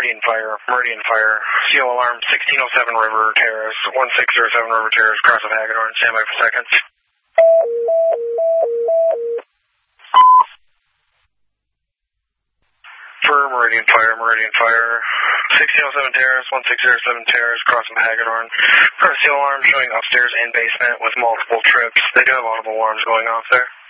Meridian Fire. CO alarm 1607 River Terrace, 1607 River Terrace, cross of Hagedorn, standby for seconds. For Meridian Fire, 1607 Terrace, 1607 Terrace, cross of Hagedorn. First CO alarm showing upstairs and basement with multiple trips. They do have audible alarms going off there.